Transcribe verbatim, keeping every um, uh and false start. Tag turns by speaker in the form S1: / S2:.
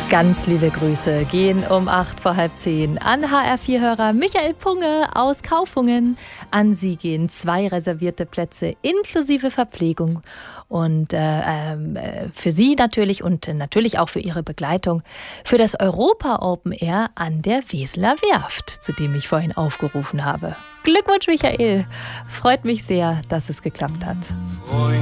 S1: Ganz liebe Grüße gehen um acht vor halb zehn an H R vier-Hörer Michael Punge aus Kaufungen. An Sie gehen zwei reservierte Plätze inklusive Verpflegung und äh, äh, für Sie natürlich und natürlich auch für Ihre Begleitung für das Europa Open Air an der Weseler Werft, zu dem ich vorhin aufgerufen habe. Glückwunsch, Michael. Freut mich sehr, dass es geklappt hat.